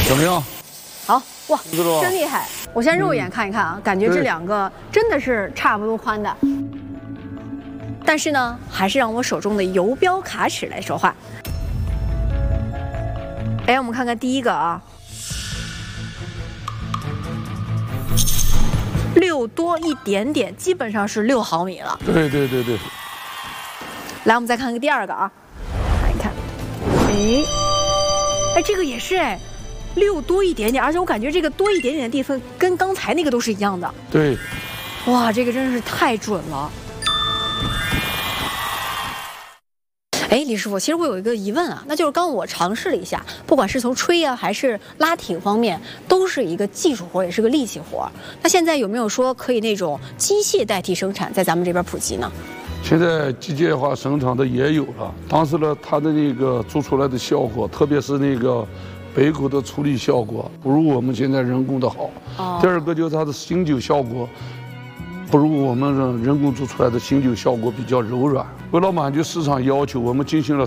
怎么样？ 好哇， 知道吧真厉害！我先肉眼看一看啊，感觉这两个真的是差不多宽的。但是呢，还是让我手中的游标卡尺来说话。哎，我们看看第一个啊，6多一点点，基本上是6毫米了。 对。 来，我们再看看第二个啊，看一看，哎，这个也是哎，6多一点点，而且我感觉这个多一点点的地方跟刚才那个都是一样的。 对， 哇，这个真是太准了。哎，李师傅，其实我有一个疑问啊，那就是刚我尝试了一下，不管是从吹啊还是拉挺方面，都是一个技术活，也是个力气活。那现在有没有说可以那种机械代替生产，在咱们这边普及呢？ 现在机械化生产的也有了，但是呢，它的那个做出来的效果，特别是那个杯口的处理效果，不如我们现在人工的好。第二个就是它的醒酒效果。不如我们人工做出来的醒酒效果比较柔软。为了满足市场要求，我们进行了